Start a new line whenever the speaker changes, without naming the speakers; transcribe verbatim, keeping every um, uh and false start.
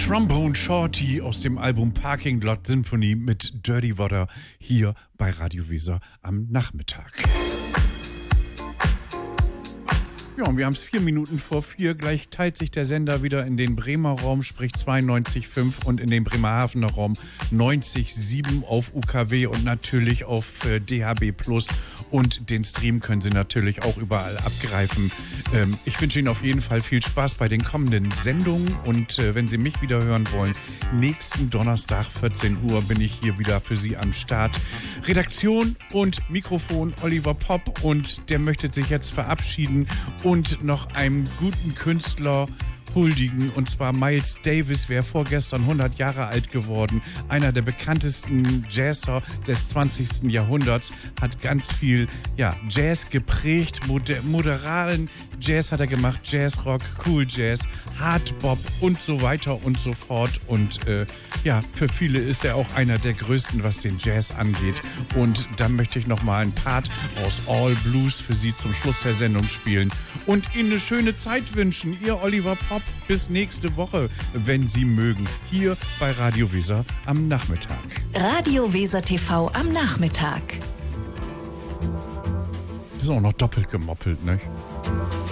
Trombone Shorty aus dem Album Parking Lot Symphony mit Dirty Water hier bei Radio Weser am Nachmittag. Ja, und wir haben es vier Minuten vor vier. Gleich teilt sich der Sender wieder in den Bremer Raum, sprich zweiundneunzig Komma fünf und in den Bremerhavener Raum neunzig Komma sieben auf U K W und natürlich auf äh, D H B Plus. Und den Stream können Sie natürlich auch überall abgreifen. Ähm, ich wünsche Ihnen auf jeden Fall viel Spaß bei den kommenden Sendungen. Und äh, wenn Sie mich wieder hören wollen, nächsten Donnerstag vierzehn Uhr bin ich hier wieder für Sie am Start. Redaktion und Mikrofon Oliver Popp, und der möchte sich jetzt verabschieden und noch einem guten Künstler huldigen, und zwar Miles Davis, wäre vorgestern hundert Jahre alt geworden. Einer der bekanntesten Jazzer des zwanzigsten Jahrhunderts, hat ganz viel ja, Jazz geprägt, moder- moderalen Jazz hat er gemacht, Jazzrock, Cool Jazz, Hardbop und so weiter und so fort. Und äh, ja, für viele ist er auch einer der größten, was den Jazz angeht. Und dann möchte ich nochmal einen Part aus All Blues für Sie zum Schluss der Sendung spielen und Ihnen eine schöne Zeit wünschen. Ihr Oliver Popp, bis nächste Woche, wenn Sie mögen, hier bei Radio Weser am Nachmittag.
Radio Weser T V am Nachmittag.
Das ist auch noch doppelt gemoppelt, ne?